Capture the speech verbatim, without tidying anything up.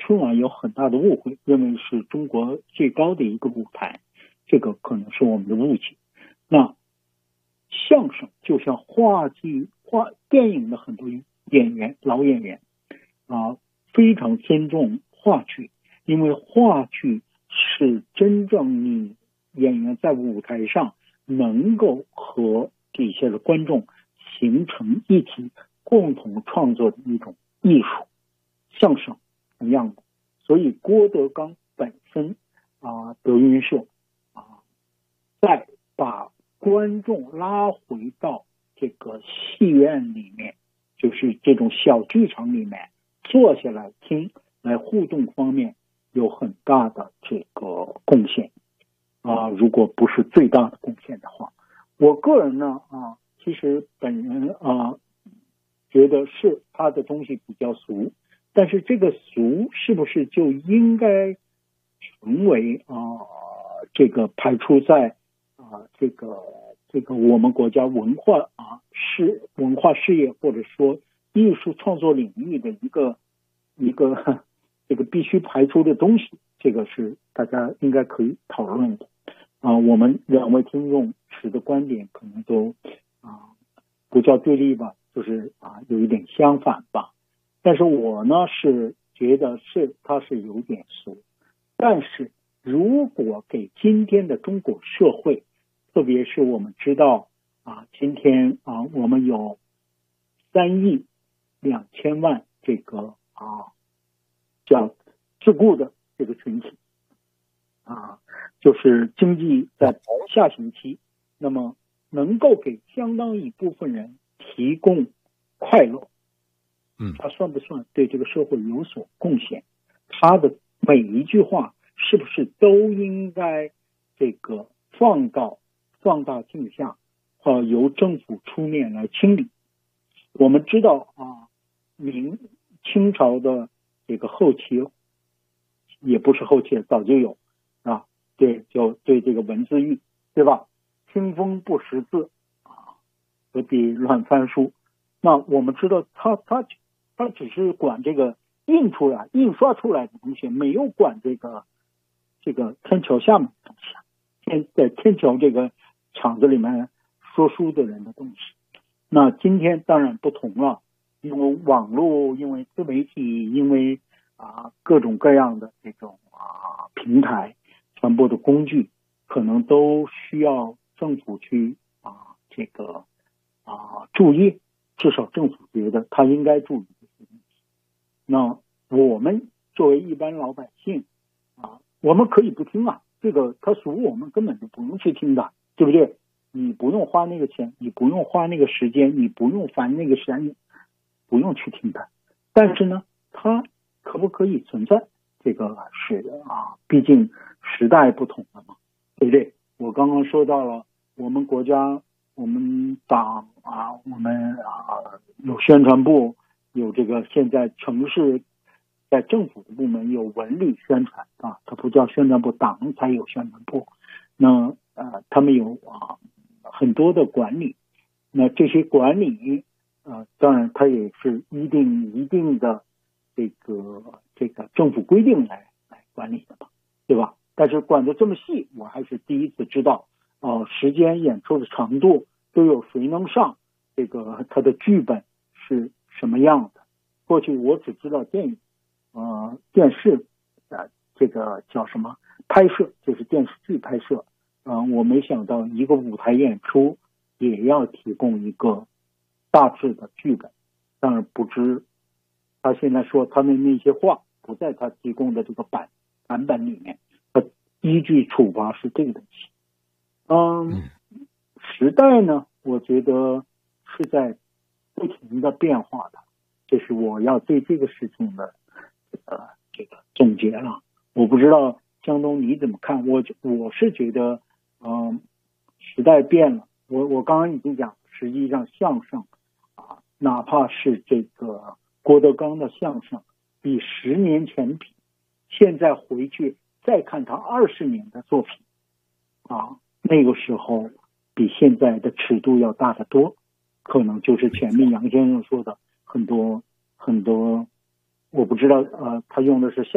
春晚有很大的误会，认为是中国最高的一个舞台，这个可能是我们的误解。那相声就像话剧、话电影的很多演员、老演员啊，非常尊重话剧，因为话剧是真正你演员在舞台上能够和底下的观众形成一体，共同创作的一种艺术。相声同样的，所以郭德纲本身啊，德云社啊，在把观众拉回到这个戏院里面，就是这种小剧场里面坐下来听，来互动方面有很大的这个贡献啊，如果不是最大的贡献的话，我个人呢啊，其实本人啊觉得是他的东西比较俗，但是这个俗是不是就应该成为啊这个排除在啊这个这个我们国家文化啊事文化事业或者说艺术创作领域的一个一个这个必须排除的东西，这个是大家应该可以讨论的啊。我们两位听众持的观点可能都啊不叫对立吧，就是啊有一点相反吧。但是我呢是觉得是它是有点俗，但是如果给今天的中国社会，特别是我们知道啊，今天啊我们有三亿两千万这个啊叫自雇的这个群体啊，就是经济在下行期，那么能够给相当一部分人提供快乐， 嗯， 他算不算对这个社会有所贡献？他的每一句话是不是都应该这个放到放大镜下，呃，由政府出面来清理？我们知道啊，明清朝的这个后期，也不是后期，早就有啊，对，就对这个文字狱，对吧？清风不识字啊，何必乱翻书？那我们知道他他他只是管这个印出来、印刷出来的东西，没有管这个这个天桥下面的东西，天在天桥这个厂子里面说书的人的东西。那今天当然不同了，因为网络，因为自媒体，因为啊各种各样的这种啊平台传播的工具，可能都需要政府去啊这个啊注意。至少政府觉得他应该注意这些问题。那我们作为一般老百姓啊，我们可以不听啊，这个他俗我们根本就不用去听的，对不对？你不用花那个钱，你不用花那个时间，你不用烦那个山，不用去听的。但是呢，它可不可以存在？这个是啊，毕竟时代不同了嘛，对不对？我刚刚说到了我们国家。我们党啊，我们啊有宣传部，有这个现在城市在政府的部门有文旅宣传啊，它不叫宣传部，党才有宣传部。那呃，他们有啊很多的管理，那这些管理呃，当然它也是一定一定的这个这个政府规定来来管理的嘛，对吧？但是管得这么细，我还是第一次知道。哦、呃，时间、演出的长度都有谁能上，这个它的剧本是什么样的？过去我只知道电影，呃，电视，呃，这个叫什么拍摄，就是电视剧拍摄，嗯、呃，我没想到一个舞台演出也要提供一个大致的剧本，当然不知他现在说他的那些话不在他提供的这个版版本里面，他依据处罚是这个东西。嗯，时代呢，我觉得是在不停的变化的，这是我要对这个事情的呃这个总结了。我不知道江东你怎么看？我我是觉得，嗯，时代变了。我我刚刚已经讲，实际上相声啊，哪怕是这个郭德纲的相声，比十年前比，现在回去再看他二十年的作品啊。那个时候比现在的尺度要大得多，可能就是前面杨先生说的很多很多，我不知道呃，他用的是